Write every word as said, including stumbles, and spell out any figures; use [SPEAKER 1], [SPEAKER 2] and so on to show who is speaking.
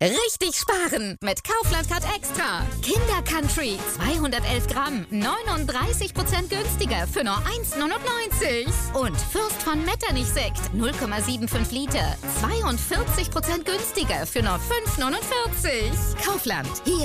[SPEAKER 1] Richtig sparen mit Kaufland Card Extra. Kinder Country zweihundertelf Gramm, neununddreißig Prozent günstiger für nur eins Komma neunundneunzig. Und Fürst von Metternich Sekt null Komma fünfundsiebzig Liter, zweiundvierzig Prozent günstiger für nur fünf Komma neunundvierzig. Kaufland, hier